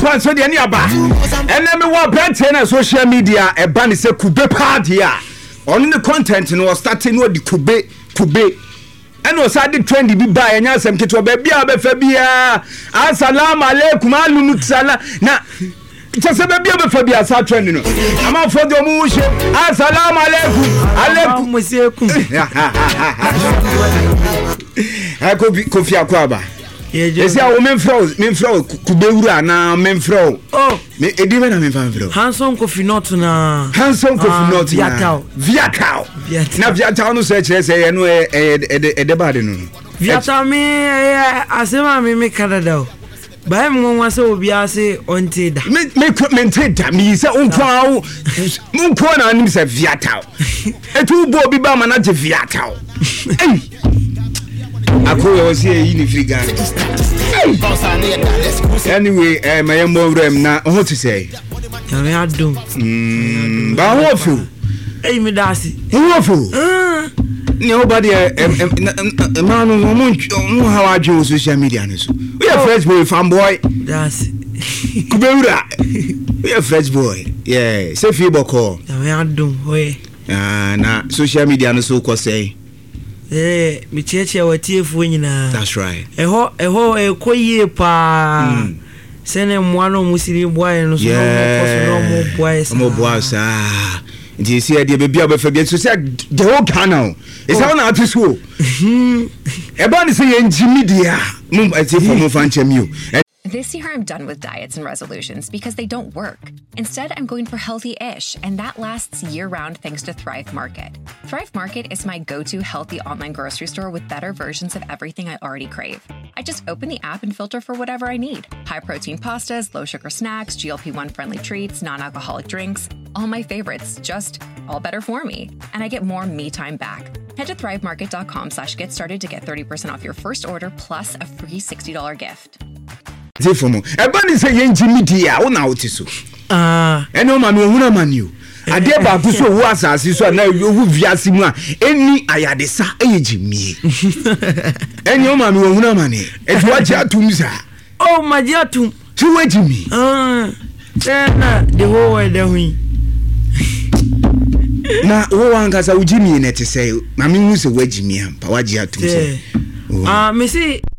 fan so de ni aba ene me wo brand na social media e ba ne se kube party a on the content no starting no di kube eno sa di trend bi ba enya asem keto ba bia ba fa bia assalamu alaikum alunu tsala na tse ba bia ba fa bia sa trend no ama fo de mu she assalamu alaikum musekum ha kofi akwaba esi a wo menfro kubewura na menfro me edi me na menfro Hanson Kofi not na Viatao na Viatao no se kire se ye no e ba de no Viatao me asema me Canada ba me won wase obi ase onte da me da me se onko na nim se Viatao etu bo obi ba ma na je Viatao Akoya was here in Friga. Anyway, my mom na what to say? I do. But what for? Hey, me dasi. What for? Nobody man how I do social media. We are fresh boy fanboy. That's Kubura. We are fresh boy. Yeah, say Fiboko. I do. Na social media no so ko say. Me cheche watiefo nyina. That's right. Eho ekoyie pa. Sene mwano musiri boy no so no mo boys. Mo boys Nti see dey be bia be fa bi so say the whole Ghana. Is how na atiso. E ba ni say media. Mum ati for mo fan chem you. This year, I'm done with diets and resolutions because they don't work. Instead, I'm going for healthy-ish, and that lasts year-round thanks to Thrive Market. Thrive Market is my go-to healthy online grocery store with better versions of everything I already crave. I just open the app and filter for whatever I need. High-protein pastas, low-sugar snacks, GLP-1-friendly treats, non-alcoholic drinks. All my favorites, just all better for me. And I get more me time back. Head to thrivemarket.com/get started to get 30% off your first order plus a free $60 gift. Zefomo ebani se yenji media wo na wotiso eno ma no huna manu ade ba ku so wo asase so na wo viase mu a eni ayadesa eyejimie eni o ma no huna mane etu achi atum sa maji atum ti wejimi tena the whole world hui na wo wankasa ujimi ne te say ma mi hu se wejimi ampa waji atum se me see